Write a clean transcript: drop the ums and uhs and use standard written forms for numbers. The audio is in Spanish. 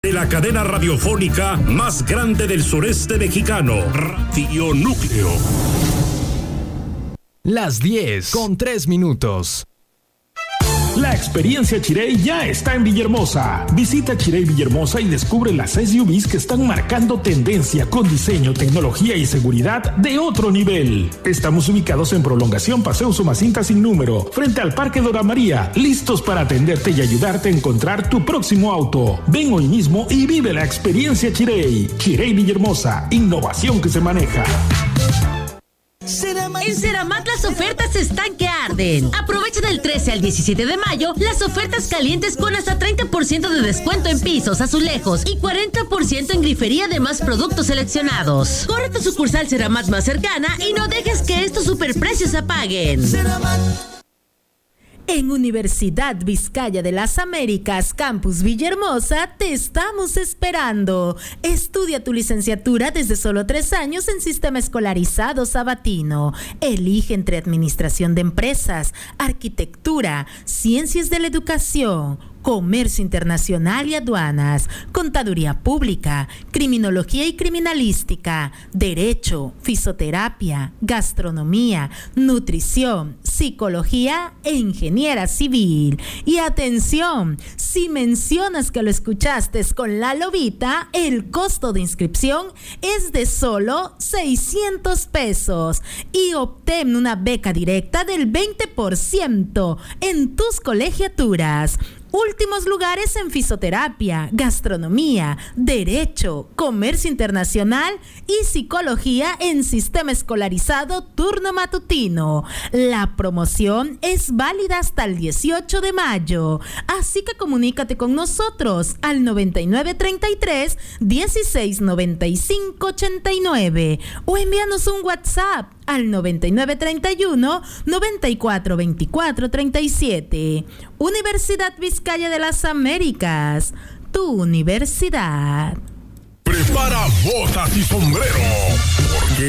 De la cadena radiofónica más grande del sureste mexicano, Radio Núcleo. Las 10:03. La experiencia Chirey ya está en Villahermosa. Visita Chirey Villahermosa y descubre las SUVs que están marcando tendencia con diseño, tecnología y seguridad de otro nivel. Estamos ubicados en Prolongación Paseo Sumacinta sin número, frente al Parque Dora María, listos para atenderte y ayudarte a encontrar tu próximo auto. Ven hoy mismo y vive la experiencia Chirey. Chirey Villahermosa, innovación que se maneja. En Ceramat las ofertas están que arden. Aprovecha del 13 al 17 de mayo las ofertas calientes con hasta 30% de descuento en pisos, azulejos y 40% en grifería de más productos seleccionados. Corre a tu sucursal Ceramat más cercana y no dejes que estos superprecios se apaguen. En Universidad Vizcaya de las Américas, Campus Villahermosa, te estamos esperando. Estudia tu licenciatura desde solo 3 años en Sistema Escolarizado Sabatino. Elige entre Administración de Empresas, Arquitectura, Ciencias de la Educación, Comercio Internacional y Aduanas, Contaduría Pública, Criminología y Criminalística, Derecho, Fisioterapia, Gastronomía, Nutrición, Psicología e Ingeniera Civil. Y atención, si mencionas que lo escuchaste con La Lobita, el costo de inscripción es de solo 600 pesos y obtén una beca directa del 20% en tus colegiaturas. Últimos lugares en fisioterapia, gastronomía, derecho, comercio internacional y psicología en sistema escolarizado turno matutino. La promoción es válida hasta el 18 de mayo. Así que comunícate con nosotros al 9933 1695 89 o envíanos un WhatsApp al 9931 9424 37. Universidad Vizcaya de las Américas, tu universidad. Prepara botas y sombrero, porque